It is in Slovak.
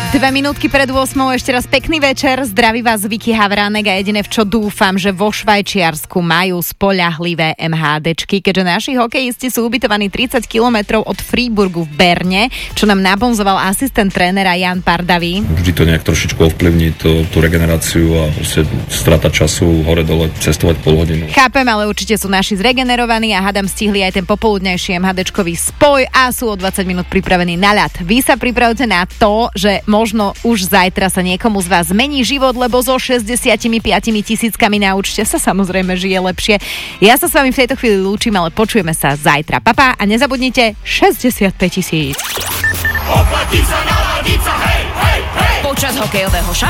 2 minútky pred 8. Ešte raz pekný večer. Zdraví vás Vicky Havránek a jediné, v čo dúfam, že vo Švajčiarsku majú spoľahlivé MHDčky, keďže naši hokejisti sú ubytovaní 30 km od Freiburgu v Berne, čo nám nabonzoval asistent trénera Jan Pardavý. Vždy to nejak trošičku ovplyvní tú regeneráciu a strata času hore-dole cestovať pol hodinu. Chápem, ale určite sú naši zregenerovaní a hádam stihli aj ten popoludnejší MHDčkový spoj a sú o 20 minút pripravení na ľad. Vy sa pripravte na to, že možno už zajtra sa niekomu z vás zmení život, lebo so 65 tisíckami na účte sa samozrejme žije lepšie. Ja sa s vami v tejto chvíli lúčim, ale počujeme sa zajtra. Papa a nezabudnite 65 000. Počas hokejového